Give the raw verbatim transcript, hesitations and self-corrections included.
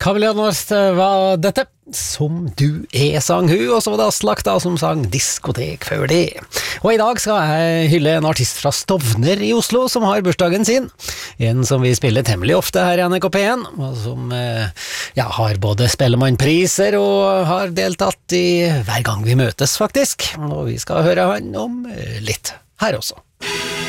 Kameleon var dette, Som du er, sang hun, og så var det Aslak da som sang Diskotek før det. Og i dag skal jeg hylle en artist fra Stovner i Oslo som har bursdagen sin. En som vi spiller temmelig ofte her i N R K P en, og som ja, har både Spellemannpriser og har deltatt i hver gang vi møtes faktisk. Og vi skal høre han om litt her også.